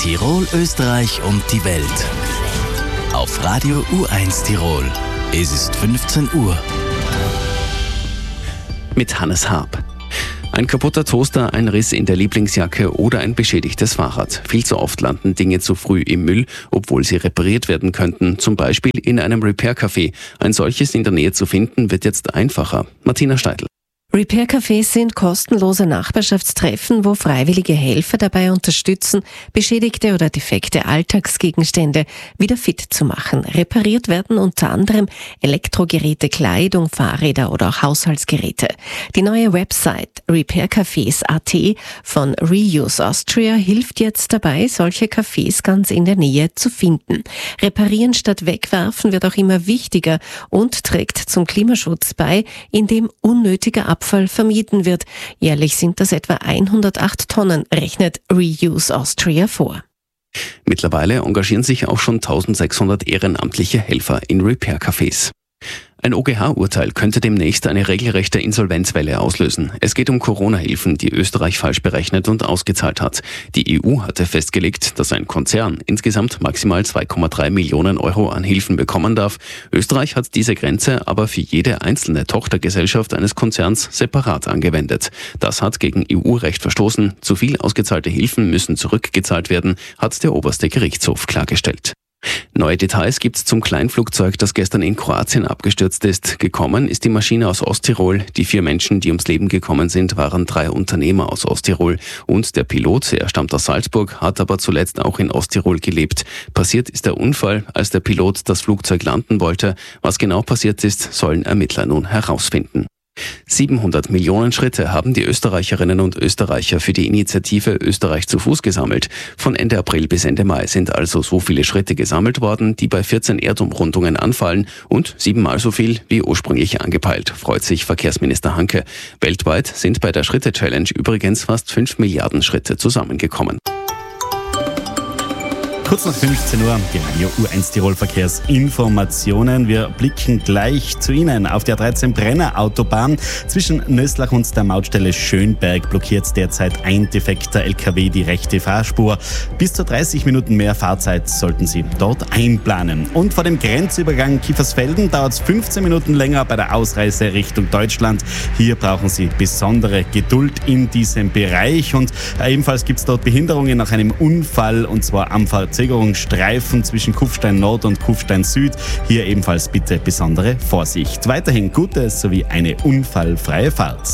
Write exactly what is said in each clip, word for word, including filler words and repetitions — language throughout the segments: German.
Tirol, Österreich und die Welt. Auf Radio U eins Tirol. Es ist fünfzehn Uhr. Mit Hannes Harp. Ein kaputter Toaster, ein Riss in der Lieblingsjacke oder ein beschädigtes Fahrrad. Viel zu oft landen Dinge zu früh im Müll, obwohl sie repariert werden könnten. Zum Beispiel in einem Repair-Café. Ein solches in der Nähe zu finden, wird jetzt einfacher. Martina Steidl. Repair-Cafés sind kostenlose Nachbarschaftstreffen, wo freiwillige Helfer dabei unterstützen, beschädigte oder defekte Alltagsgegenstände wieder fit zu machen. Repariert werden unter anderem Elektrogeräte, Kleidung, Fahrräder oder auch Haushaltsgeräte. Die neue Website repaircafés punkt a t von Reuse Austria hilft jetzt dabei, solche Cafés ganz in der Nähe zu finden. Reparieren statt wegwerfen wird auch immer wichtiger und trägt zum Klimaschutz bei, indem unnötiger Abfall vermieden wird. Jährlich sind das etwa hundertacht Tonnen, rechnet Reuse Austria vor. Mittlerweile engagieren sich auch schon eintausendsechshundert ehrenamtliche Helfer in Repair-Cafés. Ein O G H-Urteil könnte demnächst eine regelrechte Insolvenzwelle auslösen. Es geht um Corona-Hilfen, die Österreich falsch berechnet und ausgezahlt hat. Die E U hatte festgelegt, dass ein Konzern insgesamt maximal zwei Komma drei Millionen Euro an Hilfen bekommen darf. Österreich hat diese Grenze aber für jede einzelne Tochtergesellschaft eines Konzerns separat angewendet. Das hat gegen E U-Recht verstoßen. Zu viel ausgezahlte Hilfen müssen zurückgezahlt werden, hat der oberste Gerichtshof klargestellt. Neue Details gibt's zum Kleinflugzeug, das gestern in Kroatien abgestürzt ist. Gekommen ist die Maschine aus Osttirol. Die vier Menschen, die ums Leben gekommen sind, waren drei Unternehmer aus Osttirol. Und der Pilot, er stammt aus Salzburg, hat aber zuletzt auch in Osttirol gelebt. Passiert ist der Unfall, als der Pilot das Flugzeug landen wollte. Was genau passiert ist, sollen Ermittler nun herausfinden. siebenhundert Millionen Schritte haben die Österreicherinnen und Österreicher für die Initiative Österreich zu Fuß gesammelt. Von Ende April bis Ende Mai sind also so viele Schritte gesammelt worden, die bei vierzehn Erdumrundungen anfallen und siebenmal so viel wie ursprünglich angepeilt, freut sich Verkehrsminister Hanke. Weltweit sind bei der Schritte-Challenge übrigens fast fünf Milliarden Schritte zusammengekommen. Kurz nach fünfzehn Uhr, die Radio U eins Tirol Verkehrsinformationen. Wir blicken gleich zu Ihnen. Auf der dreizehn Brenner Autobahn zwischen Nöslach und der Mautstelle Schönberg blockiert derzeit ein defekter L K W die rechte Fahrspur. Bis zu dreißig Minuten mehr Fahrzeit sollten Sie dort einplanen. Und vor dem Grenzübergang Kiefersfelden dauert es fünfzehn Minuten länger bei der Ausreise Richtung Deutschland. Hier brauchen Sie besondere Geduld in diesem Bereich. Und ebenfalls gibt es dort Behinderungen nach einem Unfall, und zwar am Verzögerungsstreifen zwischen Kufstein Nord und Kufstein Süd. Hier ebenfalls bitte besondere Vorsicht. Weiterhin gute sowie eine unfallfreie Fahrt.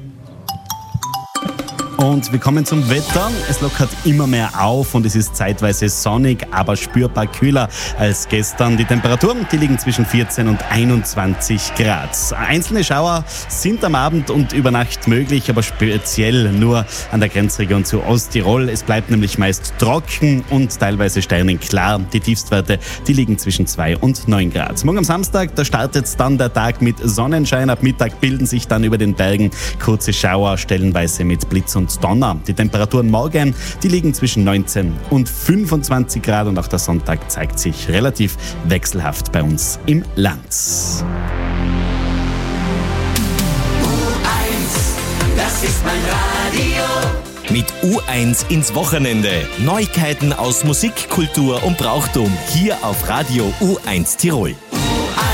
Und wir kommen zum Wetter. Es lockert immer mehr auf und es ist zeitweise sonnig, aber spürbar kühler als gestern. Die Temperaturen, die liegen zwischen vierzehn und einundzwanzig Grad. Einzelne Schauer sind am Abend und über Nacht möglich, aber speziell nur an der Grenzregion zu Osttirol. Es bleibt nämlich meist trocken und teilweise sternenklar. Die Tiefstwerte, die liegen zwischen zwei und neun Grad. Morgen am Samstag, da startet dann der Tag mit Sonnenschein. Ab Mittag bilden sich dann über den Bergen kurze Schauer, stellenweise mit Blitz und Donner. Die Temperaturen morgen, die liegen zwischen neunzehn und fünfundzwanzig Grad und auch der Sonntag zeigt sich relativ wechselhaft bei uns im Land. U eins, das ist mein Radio. Mit U eins ins Wochenende. Neuigkeiten aus Musik, Kultur und Brauchtum. Hier auf Radio U eins Tirol.